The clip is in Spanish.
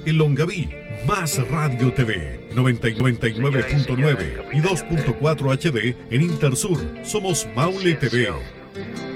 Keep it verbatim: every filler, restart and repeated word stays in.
En Longaví, Más Radio T V, noventa y nueve punto nueve y dos punto cuatro H D en Intersur. Somos Maule T V.